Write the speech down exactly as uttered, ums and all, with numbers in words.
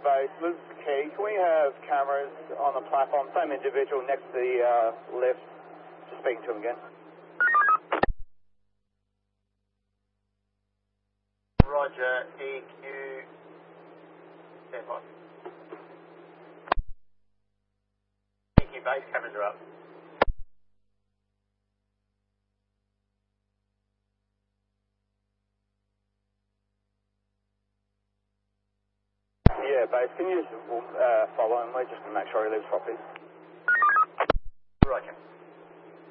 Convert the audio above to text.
base. This is Key. Can we have cameras on the platform? Same individual next to the uh, lift. Just speaking to him again. Roger, E Q, stand by. E Q base, cameras are up. Yeah, base. Can you just uh, follow him, just to make sure he lives properly? Roger.